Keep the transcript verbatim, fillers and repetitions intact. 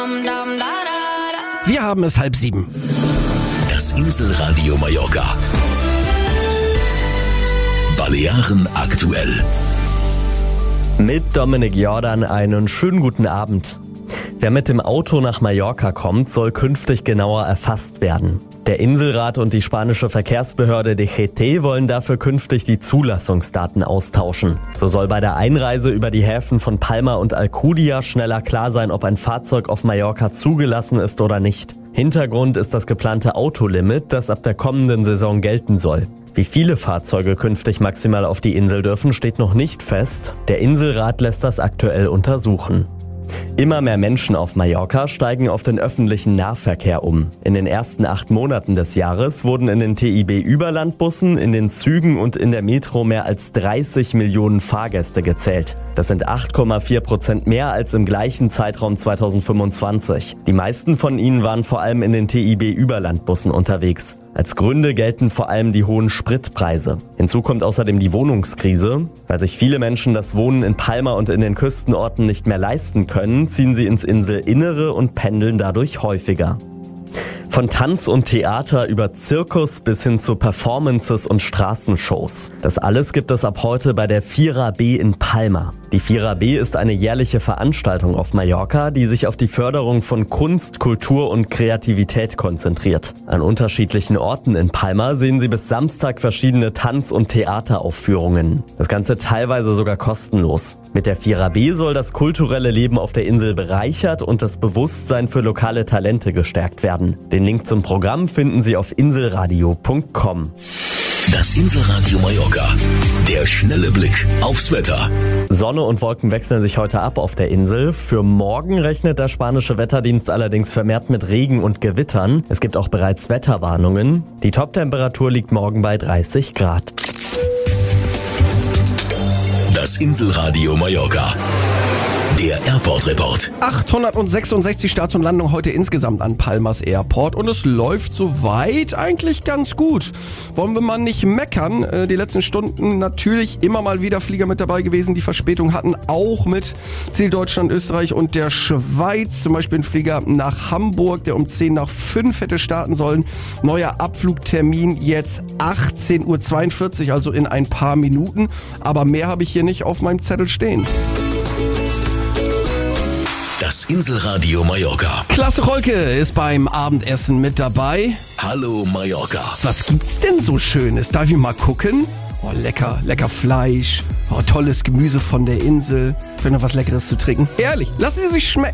Wir haben es halb sieben. Das Inselradio Mallorca. Balearen aktuell. Mit Dominik Jordan einen schönen guten Abend. Wer mit dem Auto nach Mallorca kommt, soll künftig genauer erfasst werden. Der Inselrat und die spanische Verkehrsbehörde D G T wollen dafür künftig die Zulassungsdaten austauschen. So soll bei der Einreise über die Häfen von Palma und Alcudia schneller klar sein, ob ein Fahrzeug auf Mallorca zugelassen ist oder nicht. Hintergrund ist das geplante Autolimit, das ab der kommenden Saison gelten soll. Wie viele Fahrzeuge künftig maximal auf die Insel dürfen, steht noch nicht fest. Der Inselrat lässt das aktuell untersuchen. Immer mehr Menschen auf Mallorca steigen auf den öffentlichen Nahverkehr um. In den ersten acht Monaten des Jahres wurden in den T I B-Überlandbussen, in den Zügen und in der Metro mehr als dreißig Millionen Fahrgäste gezählt. Das sind acht Komma vier Prozent mehr als im gleichen Zeitraum zweitausendfünfundzwanzig. Die meisten von ihnen waren vor allem in den T I B-Überlandbussen unterwegs. Als Gründe gelten vor allem die hohen Spritpreise. Hinzu kommt außerdem die Wohnungskrise. Weil sich viele Menschen das Wohnen in Palma und in den Küstenorten nicht mehr leisten können, ziehen sie ins Inselinnere und pendeln dadurch häufiger. Von Tanz und Theater über Zirkus bis hin zu Performances und Straßenshows. Das alles gibt es ab heute bei der Fira B in Palma. Die Fira B ist eine jährliche Veranstaltung auf Mallorca, die sich auf die Förderung von Kunst, Kultur und Kreativität konzentriert. An unterschiedlichen Orten in Palma sehen Sie bis Samstag verschiedene Tanz- und Theateraufführungen. Das Ganze teilweise sogar kostenlos. Mit der Fira B soll das kulturelle Leben auf der Insel bereichert und das Bewusstsein für lokale Talente gestärkt werden. Den Link zum Programm finden Sie auf inselradio punkt com. Das Inselradio Mallorca. Der schnelle Blick aufs Wetter. Sonne und Wolken wechseln sich heute ab auf der Insel. Für morgen rechnet der spanische Wetterdienst allerdings vermehrt mit Regen und Gewittern. Es gibt auch bereits Wetterwarnungen. Die Toptemperatur liegt morgen bei dreißig Grad. Das Inselradio Mallorca. Der Airport-Report. achthundertsechsundsechzig Starts und Landungen heute insgesamt an Palmas Airport und es läuft soweit eigentlich ganz gut. Wollen wir mal nicht meckern. Die letzten Stunden natürlich immer mal wieder Flieger mit dabei gewesen, die Verspätung hatten, auch mit Ziel Deutschland, Österreich und der Schweiz. Zum Beispiel ein Flieger nach Hamburg, der um zehn nach fünf hätte starten sollen. Neuer Abflugtermin jetzt achtzehn Uhr zweiundvierzig, also in ein paar Minuten. Aber mehr habe ich hier nicht auf meinem Zettel stehen. Das Inselradio Mallorca. Klasse Rolke ist beim Abendessen mit dabei. Hallo Mallorca. Was gibt's denn so Schönes? Darf ich mal gucken? Oh, lecker, lecker Fleisch. Oh, tolles Gemüse von der Insel. Vielleicht noch was Leckeres zu trinken. Herrlich, lassen Sie sich schmecken.